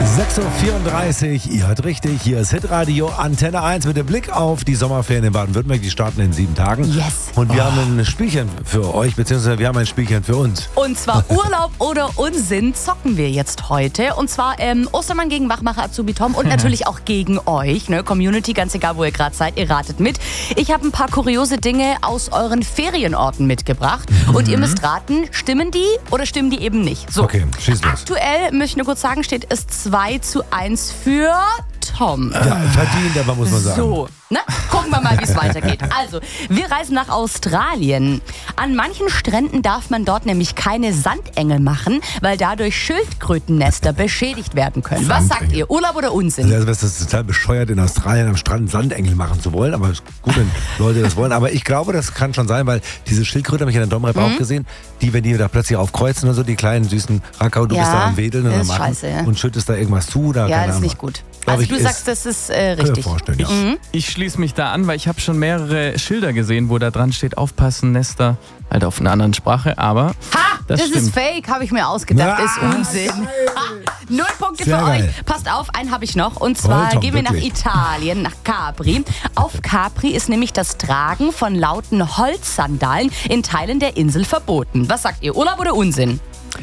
6.34 Uhr, ihr hört richtig, hier ist Hitradio Antenne 1 mit dem Blick auf die Sommerferien in Baden-Württemberg, die starten in 7 Tagen. Yes. Und wir haben ein Spielchen für euch, beziehungsweise wir haben ein Spielchen für uns. Und zwar Urlaub oder Unsinn zocken wir jetzt heute. Und zwar Ostermann gegen Wachmacher Azubi Tom und natürlich auch gegen euch, ne? Community, ganz egal, wo ihr gerade seid, ihr ratet mit. Ich habe ein paar kuriose Dinge aus euren Ferienorten mitgebracht. Und ihr müsst raten, stimmen die oder stimmen die eben nicht? So. Okay, schieß los. Aktuell, möchte ich nur kurz sagen, steht es 2:1 für Tom. Ja, verdient, aber muss man sagen. So, ne? Gucken wir mal, wie es weitergeht. Also, wir reisen nach Australien. An manchen Stränden darf man dort nämlich keine Sandengel machen, weil dadurch Schildkrötennester beschädigt werden können. Was sagt ihr, Urlaub oder Unsinn? Also das ist total bescheuert, in Australien am Strand Sandengel machen zu wollen, aber es ist gut, wenn Leute das wollen. Aber ich glaube, das kann schon sein, weil diese Schildkröte habe ich in der Domrep auch gesehen, wenn die da plötzlich aufkreuzen und so, die kleinen süßen Rackau, du bist da am Wedeln und das am ist Machen scheiße, ja. und schüttest da irgendwas zu. Oder Ja, keine das ist Ahnung. nicht gut. Also du sagst, das ist richtig. Vorstellen, ja. Ich schließe mich da an, weil ich habe schon mehrere Schilder gesehen, wo da dran steht, aufpassen, Nester, halt auf einer anderen Sprache, aber Das stimmt. ist fake, habe ich mir ausgedacht, ist Unsinn. 0 Punkte Sehr für geil. euch. Passt auf, einen habe ich noch. Und zwar Tom, gehen wir wirklich. nach Italien, nach Capri. Auf Capri ist nämlich das Tragen von lauten Holzsandalen in Teilen der Insel verboten. Was sagt ihr, Urlaub oder Unsinn?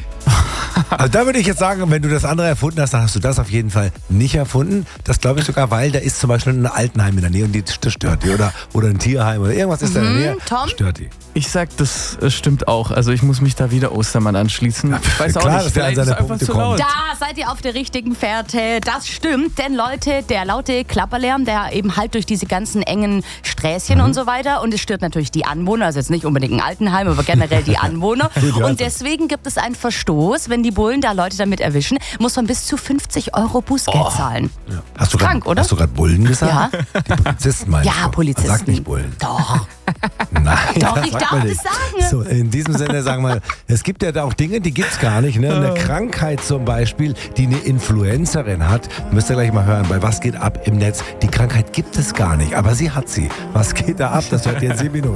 Also da würde ich jetzt sagen, wenn du das andere erfunden hast, dann hast du das auf jeden Fall nicht erfunden. Das glaube ich sogar, weil da ist zum Beispiel ein Altenheim in der Nähe und das stört die. Oder ein Tierheim oder irgendwas ist da in der Nähe, Tom? stört die. Ich sag, das stimmt auch. Also ich muss mich da wieder Ostermann anschließen. Ich weiß klar, auch dass nicht, der an vielleicht ist seine es einfach Punkte zu kommt. laut. Da seid ihr auf der richtigen Fährte. Das stimmt, denn Leute, der laute Klapperlärm, der eben halt durch diese ganzen engen Sträßchen und so weiter und es stört natürlich die Anwohner, also jetzt nicht unbedingt ein Altenheim, aber generell die Anwohner. Und deswegen gibt es einen Verstoß, wenn die Bullen da Leute damit erwischen, muss man bis zu 50 € Bußgeld zahlen. Ja. Hast du Krank, oder? Hast du gerade Bullen gesagt? Ja. Die Polizisten meinst Ja, du? Polizisten. Sag nicht Bullen. Doch. Nein, Doch, das ich sagt darf man das nicht. sagen. So, in diesem Sinne sagen wir, es gibt ja da auch Dinge, die gibt's gar nicht. Ne? Eine Krankheit zum Beispiel, die eine Influencerin hat. Müsst ihr gleich mal hören, bei Was geht ab im Netz? Die Krankheit gibt es gar nicht, aber sie hat sie. Was geht da ab? Das hört ihr in 7 Minuten.